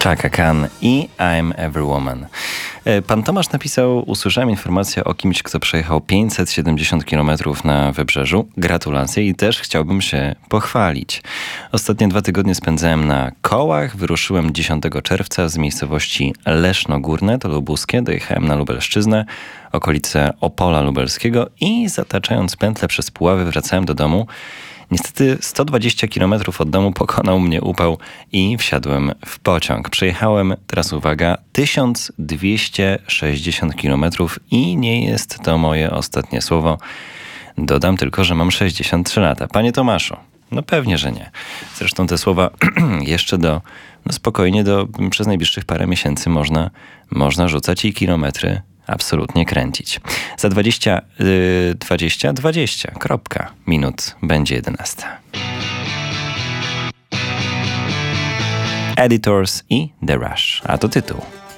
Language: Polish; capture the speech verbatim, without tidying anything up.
Chaka Khan i I'm Every Woman. Pan Tomasz napisał: usłyszałem informację o kimś, kto przejechał pięćset siedemdziesiąt kilometrów na Wybrzeżu. Gratulacje i też chciałbym się pochwalić. Ostatnie dwa tygodnie spędzałem na kołach. Wyruszyłem dziesiątego czerwca z miejscowości Leszno Górne, to lubuskie. Dojechałem na Lubelszczyznę, okolice Opola Lubelskiego i zataczając pętlę przez Puławy wracałem do domu. Niestety sto dwadzieścia kilometrów od domu pokonał mnie upał i wsiadłem w pociąg. Przejechałem, teraz uwaga, tysiąc dwieście sześćdziesiąt kilometrów i nie jest to moje ostatnie słowo. Dodam tylko, że mam sześćdziesiąt trzy lata. Panie Tomaszu, no pewnie, że nie. Zresztą te słowa jeszcze do, no spokojnie, do przez najbliższych parę miesięcy można, można rzucać i kilometry absolutnie kręcić. Za dwadzieścia, yy, dwadzieścia, dwadzieścia, kropka, minut będzie jedenasta. Editors i The Rush, a to tytuł.